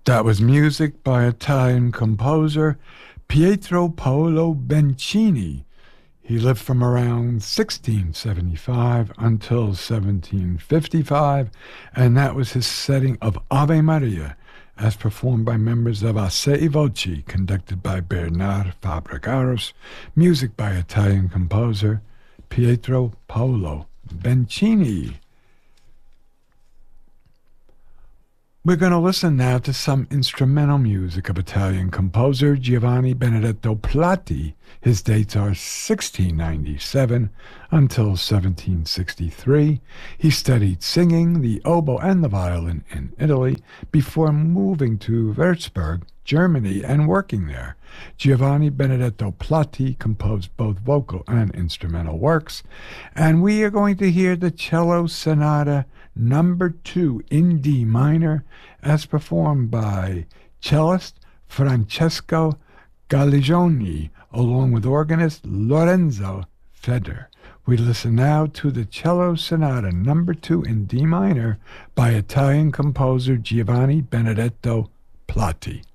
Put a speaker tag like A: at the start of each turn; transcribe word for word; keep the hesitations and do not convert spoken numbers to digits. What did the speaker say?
A: That was music by Italian composer Pietro Paolo Bencini. He lived from around sixteen seventy-five until seventeen fifty-five, and that was his setting of Ave Maria, as performed by members of Assai Voci, conducted by Bernard Fabregaros, music by Italian composer Pietro Paolo Bencini. We're going to listen now to some instrumental music of Italian composer Giovanni Benedetto Platti. His dates are sixteen ninety-seven until seventeen sixty-three. He studied singing, the oboe, and the violin in Italy before moving to Würzburg, Germany, and working there. Giovanni Benedetto Platti composed both vocal and instrumental works, and we are going to hear the Cello Sonata Number two in D minor, as performed by cellist Francesco Galligioni, along with organist Lorenzo Feder. We listen now to the Cello Sonata Number two in D minor by Italian composer Giovanni Benedetto Platti.